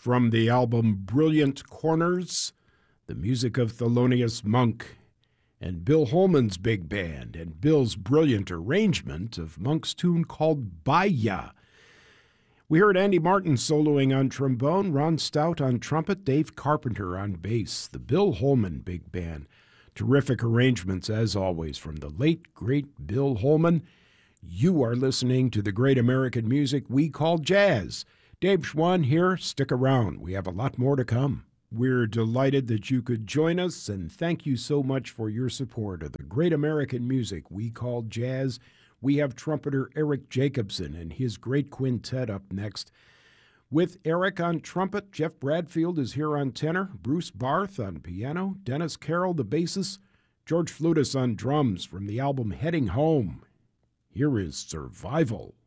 From the album Brilliant Corners, the music of Thelonious Monk and Bill Holman's big band, and Bill's brilliant arrangement of Monk's tune called Baya. We heard Andy Martin soloing on trombone, Ron Stout on trumpet, Dave Carpenter on bass, the Bill Holman big band. Terrific arrangements, as always, from the late, great Bill Holman. You are listening to the great American music we call jazz. Dave Schwann here. Stick around. We have a lot more to come. We're delighted that you could join us, and thank you so much for your support of the great American music we call jazz. We have trumpeter Eric Jacobson and his great quintet up next. With Eric on trumpet, Jeff Bradfield is here on tenor, Bruce Barth on piano, Dennis Carroll, the bassist, George Flutis on drums from the album Heading Home. Here is Survival.